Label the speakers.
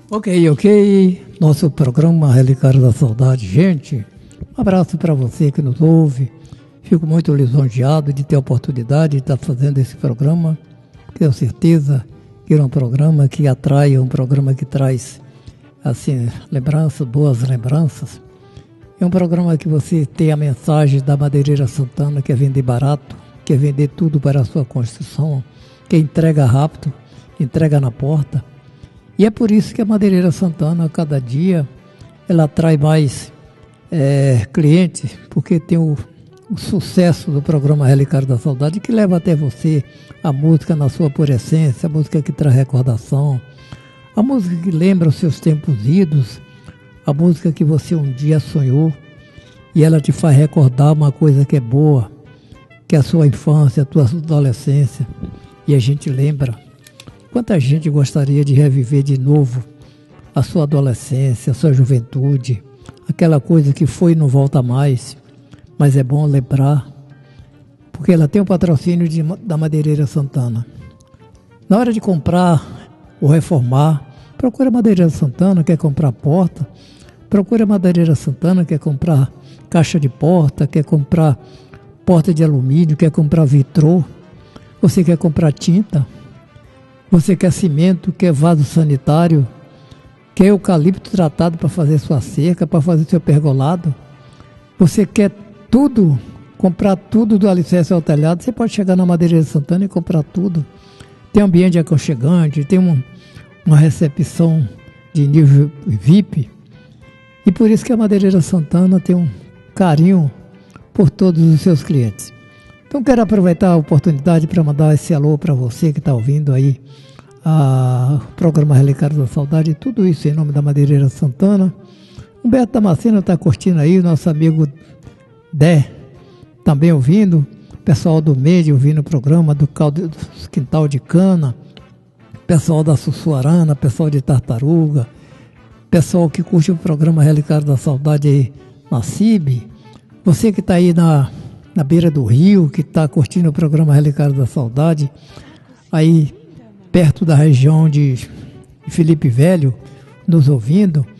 Speaker 1: Ok. Nosso programa Relicário da Saudade. Gente, um abraço para você que nos ouve. Fico muito lisonjeado de ter a oportunidade de estar fazendo esse programa. Tenho certeza que é um programa que atrai, um programa que traz, assim, lembranças, boas lembranças. É um programa que você tem a mensagem da Madeireira Santana, que é vender barato, que é vender tudo para a sua construção, que entrega rápido, entrega na porta. E é por isso que a Madeireira Santana, cada dia, ela atrai mais clientes, porque tem o sucesso do programa Relicário da Saudade, que leva até você a música na sua pura essência, a música que traz recordação, a música que lembra os seus tempos idos, a música que você um dia sonhou e ela te faz recordar uma coisa que é boa, que é a sua infância, a tua adolescência. E a gente lembra quanta gente gostaria de reviver de novo a sua adolescência, a sua juventude, aquela coisa que foi e não volta mais. Mas é bom lembrar, porque ela tem o patrocínio da Madeireira Santana. Na hora de comprar ou reformar, procura a Madeireira Santana, quer comprar porta, procura a Madeireira Santana, quer comprar caixa de porta, quer comprar porta de alumínio, quer comprar vitrô, você quer comprar tinta, você quer cimento, quer vaso sanitário, quer eucalipto tratado para fazer sua cerca, para fazer seu pergolado, você quer tudo, comprar tudo do alicerce ao telhado, você pode chegar na Madeireira Santana e comprar tudo. Tem ambiente aconchegante, tem uma recepção de nível VIP, e por isso que a Madeireira Santana tem um carinho por todos os seus clientes. Então quero aproveitar a oportunidade para mandar esse alô para você que está ouvindo aí o programa Relicário da Saudade, tudo isso em nome da Madeireira Santana. Humberto Damasceno está curtindo aí, nosso amigo Dé também ouvindo, pessoal do MED ouvindo o programa do Quintal de Cana, pessoal da Sussuarana, pessoal de Tartaruga, pessoal que curte o programa Relicário da Saudade aí na CIB, você que está aí na beira do rio, que está curtindo o programa Relicário da Saudade, aí perto da região de Felipe Velho, nos ouvindo,